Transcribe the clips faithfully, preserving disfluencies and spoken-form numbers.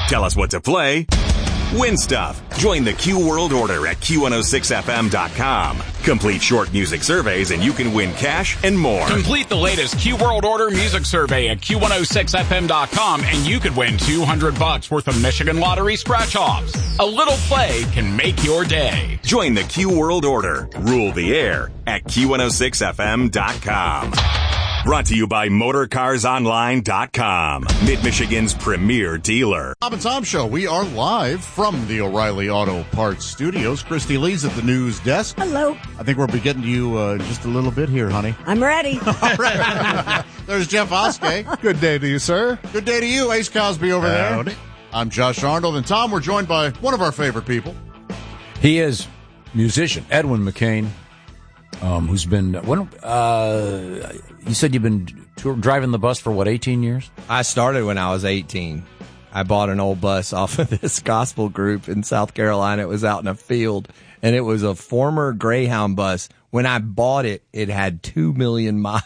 Tell us what to play. Win stuff. Join the Q World Order at Q one oh six F M dot com. Complete short music surveys and you can win cash and more. Complete the latest Q World Order music survey at Q one oh six F M dot com and you could win two hundred bucks worth of Michigan Lottery scratch-offs. A little play can make your day. Join the Q World Order. Rule the air at Q one oh six F M dot com. Brought to you by Motor Cars Online dot com, Mid-Michigan's premier dealer. Bob and Tom Show. We are live from the O'Reilly Auto Parts Studios. Christy Lee's at the news desk. Hello. I think we'll be getting to you uh, just a little bit here, honey. I'm ready. All right. There's Jeff Oskey. Good day to you, sir. Good day to you, Ace Cosby over Howdy. there. I'm Josh Arnold, and Tom, we're joined by one of our favorite people. He is musician Edwin McCain, um, who's been, when, uh, you said you've been tour, driving the bus for, what, eighteen years? I started when I was eighteen. I bought an old bus off of this gospel group in South Carolina. It was out in a field, and it was a former Greyhound bus. When I bought it, it had two million miles.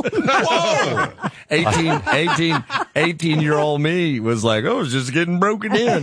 Oh, Whoa! eighteen, eighteen, eighteen-year-old me was like, oh, it's just getting broken in.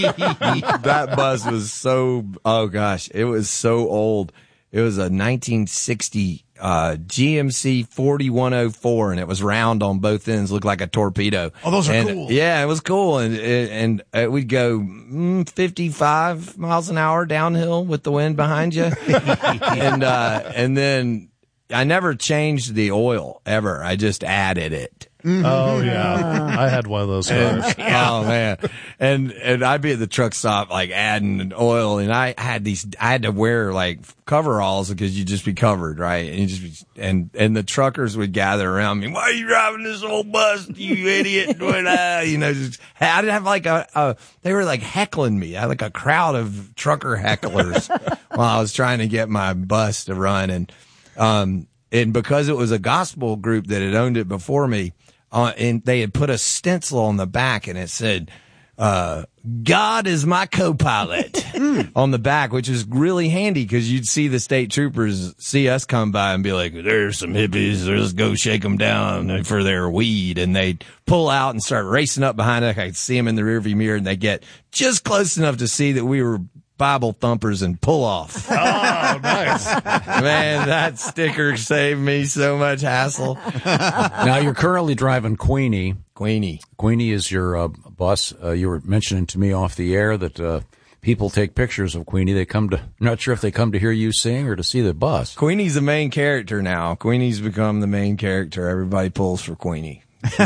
That bus was so, oh, gosh, it was so old. It was a nineteen sixty uh, G M C forty-one oh four, and it was round on both ends, looked like a torpedo. Oh, those are and, cool. Yeah, it was cool, and and uh, we'd go mm, fifty-five miles an hour downhill with the wind behind you, and uh, and then I never changed the oil ever. I just added it. Oh, yeah. I had one of those cars. Oh, man. And, and I'd be at the truck stop, like, adding oil, and I had these, I had to wear, like, coveralls because you'd just be covered, right? And you just be, and, and the truckers would gather around me. Why are you driving this old bus, you idiot? You know, just, I didn't have, like, a, a, they were, like, heckling me. I had, like, a crowd of trucker hecklers while I was trying to get my bus to run. And, um, and because it was a gospel group that had owned it before me, Uh, and they had put a stencil on the back and it said, uh, God is my co-pilot on the back, which is really handy because you'd see the state troopers see us come by and be like, there's some hippies, let's go shake them down for their weed. And they'd pull out and start racing up behind us. I could see them in the rearview mirror and they get just close enough to see that we were Bible thumpers and pull off. Oh, nice. Man, that sticker saved me so much hassle. Now, you're currently driving Queenie. Queenie. Queenie is your uh, bus. Uh, you were mentioning to me off the air that uh, people take pictures of Queenie. They come to, I'm not sure if they come to hear you sing or to see the bus. Queenie's the main character now. Queenie's become the main character. Everybody pulls for Queenie.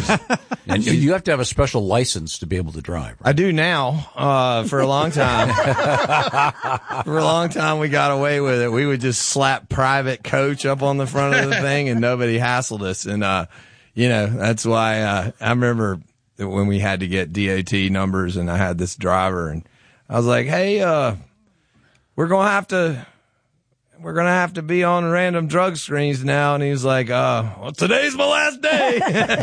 And you have to have a special license to be able to drive, right? I do now. Uh, for a long time, for a long time, we got away with it. We would just slap private coach up on the front of the thing and nobody hassled us. And, uh, you know, that's why, uh, I remember when we had to get D O T numbers and I had this driver and I was like, hey, uh, we're going to have to, we're going to have to be on random drug screens now. And he was like, uh, well, today's my last day.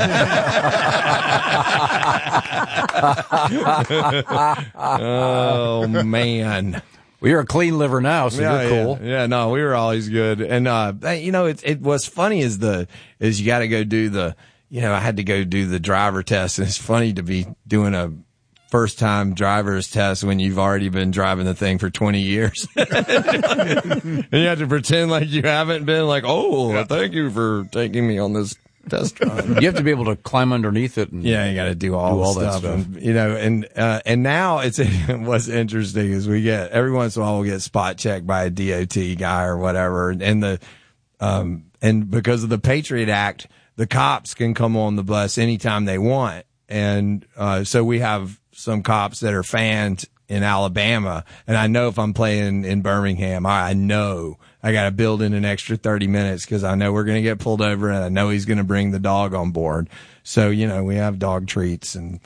Oh, man. Well, you're a clean liver now, so yeah, you're cool. Yeah. yeah, no, we were always good. And, uh, you know, it, it was funny is the, is you got to go do the, you know, I had to go do the driver test. And it's funny to be doing a first time driver's test when you've already been driving the thing for twenty years. And you have to pretend like you haven't been like, oh, yeah. Thank you for taking me on this test drive. You have to be able to climb underneath it. And yeah, you got to do all, do all the that stuff. stuff. And, you know, and, uh, and now it's, what's interesting is we get, every once in a while we'll get spot checked by a D O T guy or whatever. And the, um, and because of the Patriot Act, the cops can come on the bus anytime they want. And, uh, so we have some cops that are fans in Alabama. And I know if I'm playing in Birmingham, I, I know I got to build in an extra thirty minutes because I know we're going to get pulled over and I know he's going to bring the dog on board. So, you know, we have dog treats and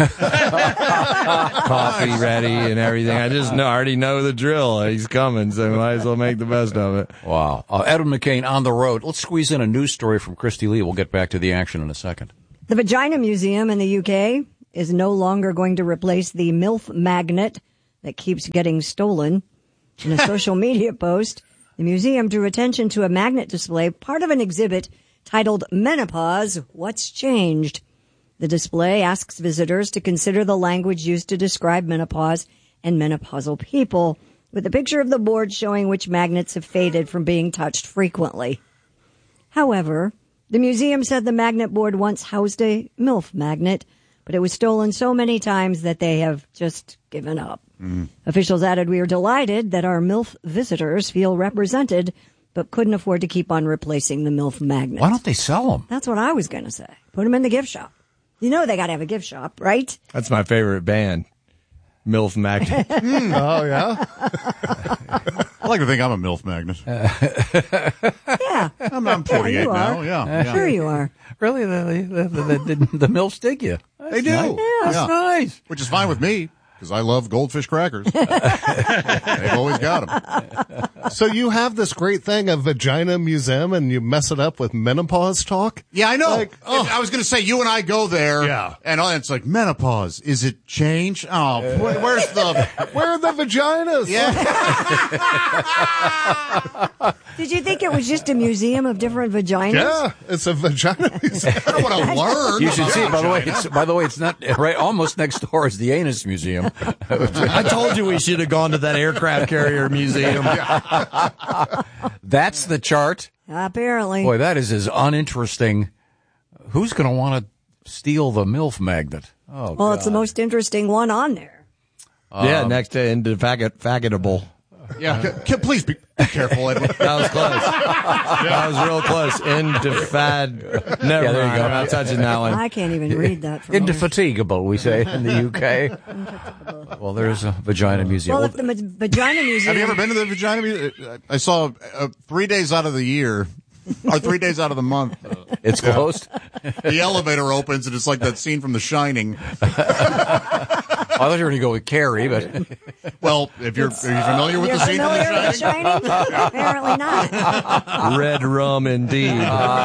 coffee ready and everything. I just know, I already know the drill. He's coming, so might as well make the best of it. Wow. Uh, Edwin McCain on the road. Let's squeeze in a news story from Christy Lee. We'll get back to the action in a second. The Vagina Museum in the U K is no longer going to replace the MILF magnet that keeps getting stolen. In a social media post, the museum drew attention to a magnet display, part of an exhibit titled Menopause, What's Changed? The display asks visitors to consider the language used to describe menopause and menopausal people, with a picture of the board showing which magnets have faded from being touched frequently. However, the museum said the magnet board once housed a MILF magnet, but it was stolen so many times that they have just given up. Mm. Officials added, "We are delighted that our MILF visitors feel represented, but couldn't afford to keep on replacing the MILF magnet." Why don't they sell them? That's what I was going to say. Put them in the gift shop. You know they got to have a gift shop, right? That's my favorite band, MILF Magnet. mm, oh, yeah? I like to think I'm a MILF magnet. Yeah. I'm, I'm forty-eight yeah, now. Yeah, yeah. Sure you are. Really? The, the, the, the, the MILFs dig you. That's They do. Nice. Yeah. That's Yeah. nice. Which is fine with me, because I love goldfish crackers. They've always got them. So you have this great thing, a vagina museum, and you mess it up with menopause talk? Yeah, I know. Like, oh. I was going to say, you and I go there, Yeah. and it's like, menopause, is it change? Oh, wh- where's the... Where are the vaginas? Yeah. Did you think it was just a museum of different vaginas? Yeah, it's a vagina museum. I want to learn. You should about see it. By the way, vagina. it's, by the way, it's not right. Almost next door is the Anus Museum. I told you we should have gone to that aircraft carrier museum. That's the chart. Apparently. Boy, that is as uninteresting. Who's going to want to steal the MILF magnet? Oh, well, God. it's the most interesting one on there. Yeah, next to indefaggot, faggotable. Yeah, c- c- please be, be careful, Edwin. That was close. That was real close. Indefad. Never Yeah, there you mind. go. I'm not touching that one. I can't even read that. From over. Indefatigable, we say in the U K. Well, there's a vagina museum. Well, if the ma- vagina museum. Have you ever been to the vagina museum? I saw uh, three days out of the year, or three days out of the month, It's closed. the elevator opens and it's like that scene from The Shining. I thought you were going to go with Carrie, but Well, if you're, are you familiar with You're the scene from familiar The with Shining? The Shining? Apparently not. Red rum indeed.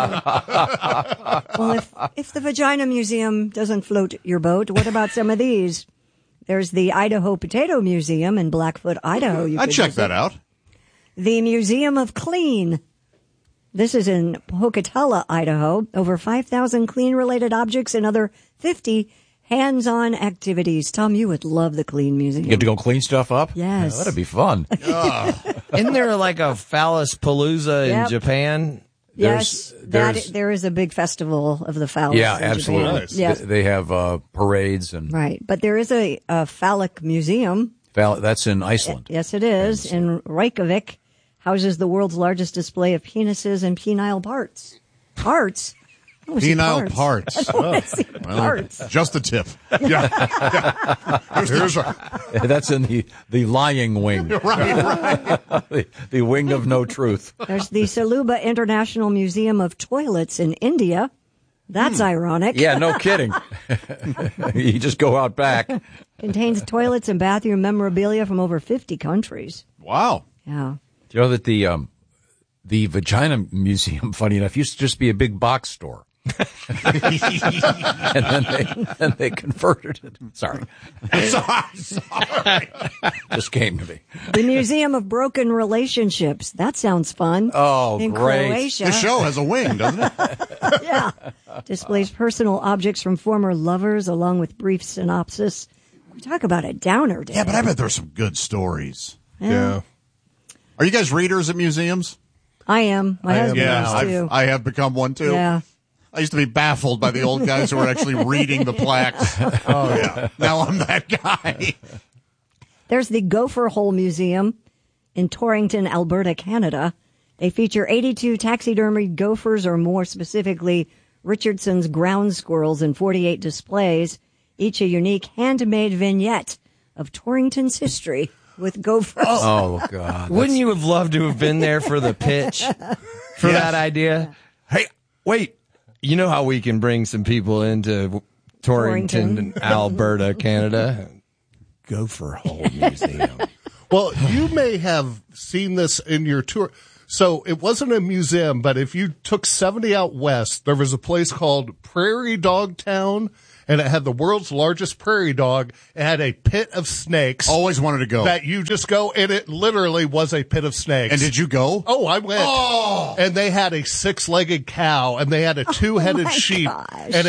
Well, if, if the Vagina Museum doesn't float your boat, what about some of these? There's the Idaho Potato Museum in Blackfoot, Idaho. You I'd could check visit. that out. The Museum of Clean. This is in Pocatello, Idaho. Over five thousand clean-related objects and other fifty hands-on activities. Tom, you would love the Clean Museum. you get to go clean stuff up? Yes. Yeah, that'd be fun. Isn't there like a phallus palooza in Yep. Japan? Yes, There's- that there's- there is a big festival of the phallus. Yeah, in absolutely. Japan. Yes, They- They have uh, parades and right. But there is a, a phallic museum. val- that's in Iceland. Yes, it is. In Reykjavik, houses the world's largest display of penises and penile parts. Parts? I wanna see Penile parts. I wanna see Well, parts. just the tip. Yeah. Here's the- That's in the, the lying wing. right, right. the, the wing of no truth. There's the Saluba International Museum of Toilets in India. That's ironic. Yeah, no kidding. You just go out back. Contains toilets and bathroom memorabilia from over fifty countries. Wow. Yeah. Do you know that the um, the Vagina Museum, funny enough, used to just be a big box store. and then they and they converted it. Sorry, Sorry, sorry. just came to me. The Museum of Broken Relationships. That sounds fun. Oh, in great. Croatia. The show has a wing, doesn't it? Yeah. Displays personal objects from former lovers along with brief synopsis. We talk about a downer day. Yeah, but I bet there's some good stories. Yeah. Are you guys readers at museums? I am. My husband Yeah, is I've, too. I have become one too. Yeah. I used to be baffled by the old guys who were actually reading the plaques. Oh, yeah. Now I'm that guy. There's the Gopher Hole Museum in Torrington, Alberta, Canada. They feature eighty-two taxidermied gophers, or more specifically, Richardson's ground squirrels, in forty-eight displays, each a unique handmade vignette of Torrington's history with gophers. Oh God! Wouldn't you have loved to have been there for the pitch for Yes. that idea? Hey, wait. You know how we can bring some people into Torrington, Torrington. Alberta, Canada? Gopher Hole Museum. Well, you may have seen this in your tour. So it wasn't a museum, but if you took seventy out west, there was a place called Prairie Dog Town, and it had the world's largest prairie dog. It had a pit of snakes Always wanted to go. that you just go, and it literally was a pit of snakes. And did you go? Oh, I went. Oh. And they had a six-legged cow, and they had a two-headed my sheep, gosh. and it.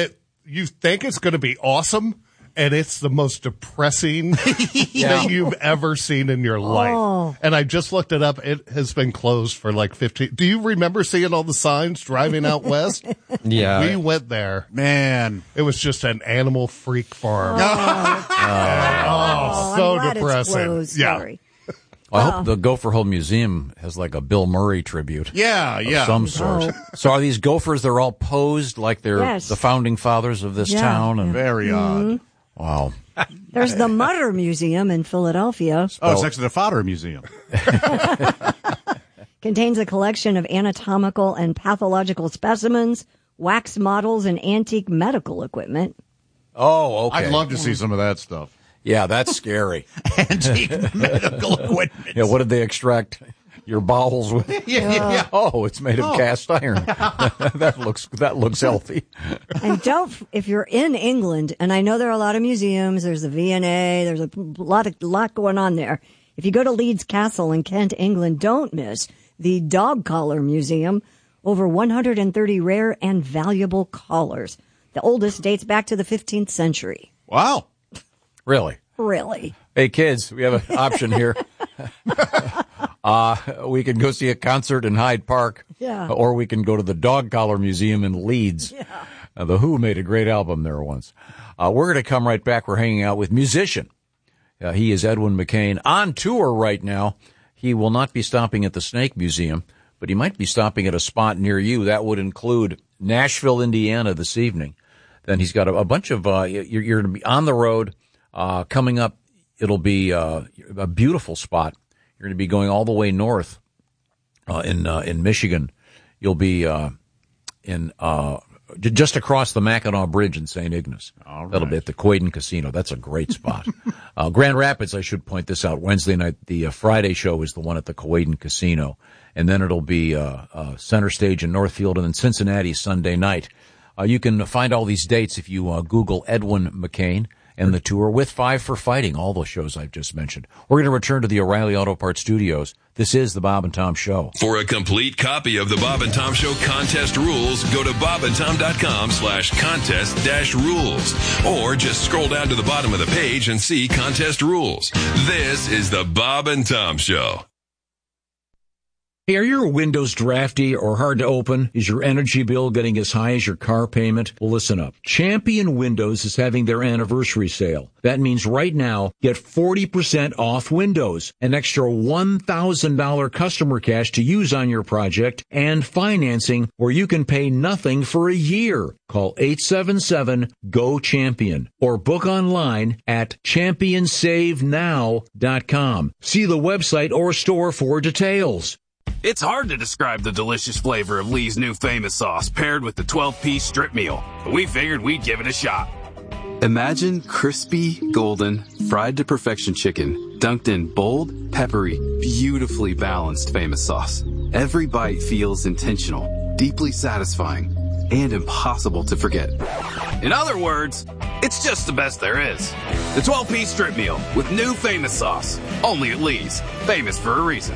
you think it's going to be awesome, and it's the most depressing Yeah. thing you've ever seen in your life. Oh. And I just looked it up. It has been closed for like fifteen. Do you remember seeing all the signs driving out west? Yeah. We went there. Man. It was just an animal freak farm. Oh, Oh, I'm so glad depressing. It's closed. Yeah. Sorry. I hope the Gopher Hole Museum has like a Bill Murray tribute. Yeah, Of yeah. some sort. So are these gophers, they're all posed like they're Yes. the founding fathers of this Yeah. town? And Very odd. wow. There's the Mutter Museum in Philadelphia. Oh, it's next to the Fodder Museum. Contains a collection of anatomical and pathological specimens, wax models, and antique medical equipment. Oh, okay. I'd love to see some of that stuff. Yeah, that's scary. Antique medical equipment. Yeah, what did they extract your bowels with? Yeah, yeah, yeah. Oh, it's made of Oh. cast iron. that looks that looks healthy. And don't, if you're in England, and I know there are a lot of museums, there's the V and A, there's a lot of lot going on there. If you go to Leeds Castle in Kent, England, don't miss the Dog Collar Museum. Over one hundred thirty rare and valuable collars. The oldest dates back to the fifteenth century. Wow. Really? Really? Hey, kids, we have an option here. uh, we can go see a concert in Hyde Park. Yeah. Or we can go to the Dog Collar Museum in Leeds. Yeah. Uh, the Who made a great album there once. Uh, we're going to come right back. We're hanging out with musician. Uh, he is Edwin McCain on tour right now. He will not be stopping at the Snake Museum, but he might be stopping at a spot near you. That would include Nashville, Indiana this evening. Then he's got a, a bunch of, uh, you're, you're going to be on the road. Uh, coming up, it'll be uh, a beautiful spot. You're going to be going all the way north uh, in uh, in Michigan. You'll be uh, in uh, j- just across the Mackinac Bridge in Saint Ignace. All right. That'll be at the Quaden Casino. That's a great spot. uh, Grand Rapids, I should point this out. Wednesday night, the uh, Friday show is the one at the Quaden Casino, and then it'll be uh, uh, Center Stage in Northfield, and then Cincinnati Sunday night. Uh, you can find all these dates if you uh, Google Edwin McCain and the tour with Five for Fighting, all those shows I've just mentioned. We're going to return to the O'Reilly Auto Parts Studios. This is the Bob and Tom Show. For a complete copy of the Bob and Tom Show contest rules, go to bobandtom.com slash contest dash rules. Or just scroll down to the bottom of the page and see contest rules. This is the Bob and Tom Show. Hey, are your windows drafty or hard to open? Is your energy bill getting as high as your car payment? Well, listen up. Champion Windows is having their anniversary sale. That means right now, get forty percent off windows, an extra one thousand dollars customer cash to use on your project, and financing where you can pay nothing for a year. Call eight seven seven, G O, CHAMPION or book online at champion save now dot com. See the website or store for details. It's hard to describe the delicious flavor of Lee's new famous sauce paired with the twelve-piece strip meal, but we figured we'd give it a shot. Imagine crispy, golden, fried to perfection chicken, dunked in bold, peppery, beautifully balanced famous sauce. Every bite feels intentional, deeply satisfying, and impossible to forget. In other words, it's just the best there is. The twelve-piece strip meal with new famous sauce. Only at Lee's. Famous for a reason.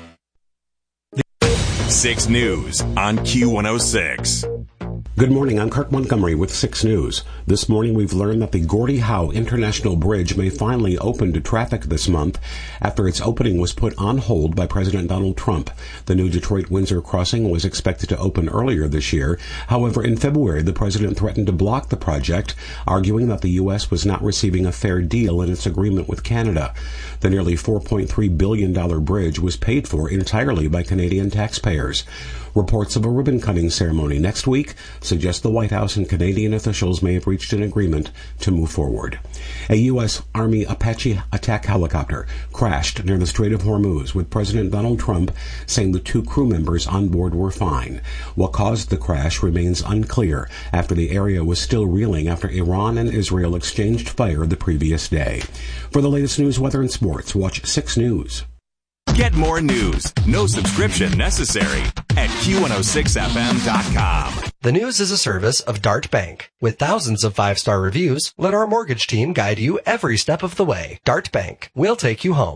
six News on Q one oh six. Good morning, I'm Kirk Montgomery with six News. This morning we've learned that the Gordie Howe International Bridge may finally open to traffic this month after its opening was put on hold by President Donald Trump. The new Detroit-Windsor crossing was expected to open earlier this year. However, in February, the president threatened to block the project, arguing that the U S was not receiving a fair deal in its agreement with Canada. The nearly four point three billion dollars bridge was paid for entirely by Canadian taxpayers. Reports of a ribbon-cutting ceremony next week suggest the White House and Canadian officials may have reached an agreement to move forward. A U S Army Apache attack helicopter crashed near the Strait of Hormuz, with President Donald Trump saying the two crew members on board were fine. What caused the crash remains unclear after the area was still reeling after Iran and Israel exchanged fire the previous day. For the latest news, weather, and sports, watch six News. Get more news, no subscription necessary, at Q one oh six F M dot com. The News is a service of Dart Bank. With thousands of five-star reviews, let our mortgage team guide you every step of the way. Dart Bank. We'll take you home.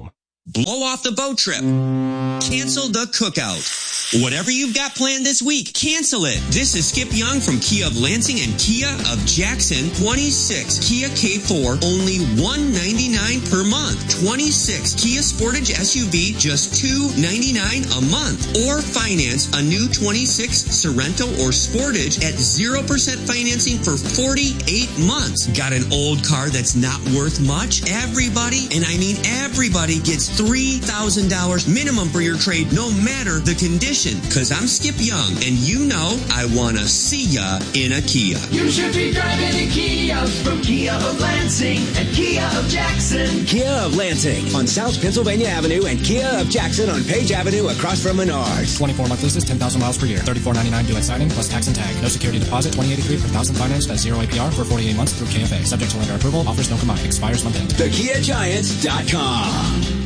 Blow off the boat trip. Cancel the cookout. Whatever you've got planned this week, cancel it. This is Skip Young from Kia of Lansing and Kia of Jackson. twenty-six Kia K four, only one hundred ninety-nine dollars per month. twenty-six Kia Sportage S U V, just two hundred ninety-nine dollars a month. Or finance a new twenty-six Sorento or Sportage at zero percent financing for forty-eight months. Got an old car that's not worth much? Everybody, and I mean everybody, gets three thousand dollars minimum for your trade, no matter the condition. Because I'm Skip Young, and you know I want to see ya in a Kia. You should be driving a Kia from Kia of Lansing and Kia of Jackson. Kia of Lansing on South Pennsylvania Avenue and Kia of Jackson on Page Avenue across from Menards. twenty-four month leases, ten thousand miles per year. thirty-four ninety-nine due at signing plus tax and tag. No security deposit, twenty eighty-three per thousand financed at zero A P R for forty-eight months through K F A. Subject to lender approval. Offers don't come out. Expires month end. The Kia Giants dot com.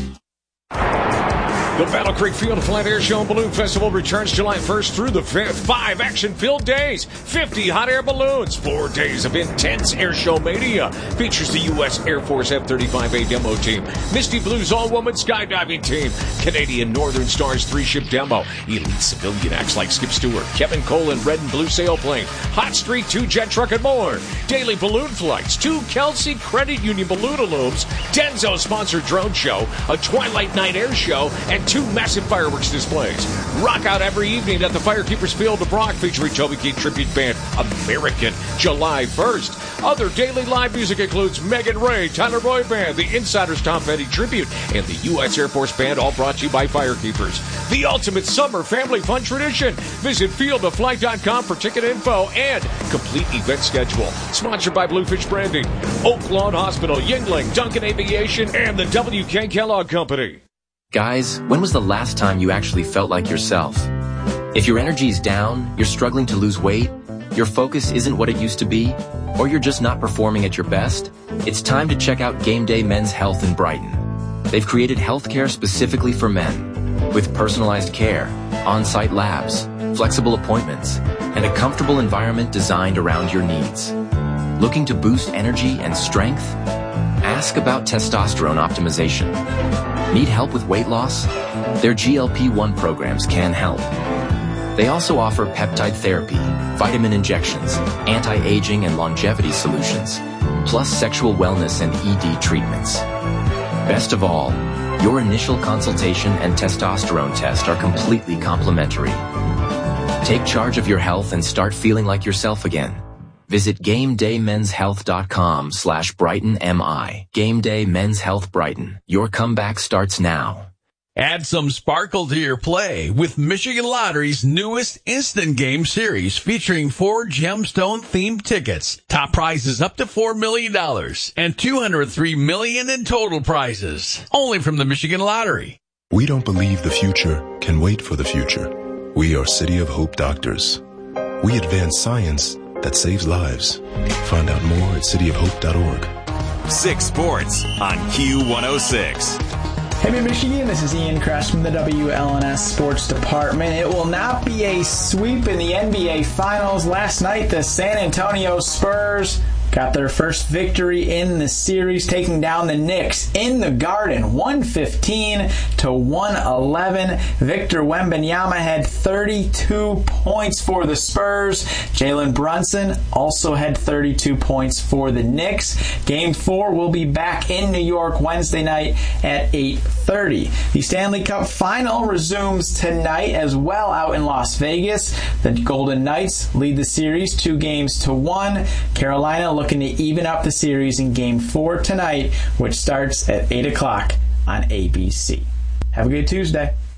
The Battle Creek Field of Flight Air Show and Balloon Festival returns July first through the fifth. Five action-filled days, fifty hot air balloons, four days of intense air show mania. Features the U S Air Force F thirty-five A demo team, Misty Blues all-woman skydiving team, Canadian Northern Stars three-ship demo, elite civilian acts like Skip Stewart, Kevin Cole and Red and Blue Sailplane, Hot Streak two jet truck and more, daily balloon flights, two Kelsey Credit Union balloon illumes, Denso-sponsored drone show, a Twilight Night air show, and two massive fireworks displays. Rock out every evening at the Firekeepers Field of Brock featuring Toby Keith Tribute Band American July first. Other daily live music includes Megan Ray, Tyler Boyd Band, the Insiders Tom Petty Tribute, and the U S Air Force Band, all brought to you by Firekeepers. The ultimate summer family fun tradition. Visit field of flight dot com for ticket info and complete event schedule. Sponsored by Bluefish Branding, Oak Lawn Hospital, Yingling, Duncan Aviation, and the W K Kellogg Company. Guys, when was the last time you actually felt like yourself? If your energy's down, you're struggling to lose weight, your focus isn't what it used to be, or you're just not performing at your best, it's time to check out Game Day Men's Health in Brighton. They've created healthcare specifically for men, with personalized care, on-site labs, flexible appointments, and a comfortable environment designed around your needs. Looking to boost energy and strength? Ask about testosterone optimization. Need help with weight loss? Their G L P one programs can help. They also offer peptide therapy, vitamin injections, anti-aging and longevity solutions, plus sexual wellness and E D treatments. Best of all, your initial consultation and testosterone test are completely complimentary. Take charge of your health and start feeling like yourself again. Visit GameDayMen'sHealth.com slash Brighton MI. Game Day Men's Health Brighton. Your comeback starts now. Add some sparkle to your play with Michigan Lottery's newest instant game series featuring four gemstone-themed tickets. Top prizes up to four million dollars and two hundred three million dollars in total prizes. Only from the Michigan Lottery. We don't believe the future can wait for the future. We are City of Hope doctors. We advance science that saves lives. Find out more at city of hope dot org. Six Sports on Q one oh six. Hey, Michigan, this is Ian Kress from the W L N S Sports Department. It will not be a sweep in the N B A Finals. Last night, the San Antonio Spurs got their first victory in the series, taking down the Knicks in the Garden, one fifteen to one eleven. Victor Wembanyama had thirty-two points for the Spurs. Jalen Brunson also had thirty-two points for the Knicks. Game four will be back in New York Wednesday night at eight thirty. The Stanley Cup Final resumes tonight as well out in Las Vegas. The Golden Knights lead the series two games to one. Carolina looking to even up the series in Game four tonight, which starts at eight o'clock on A B C. Have a good Tuesday.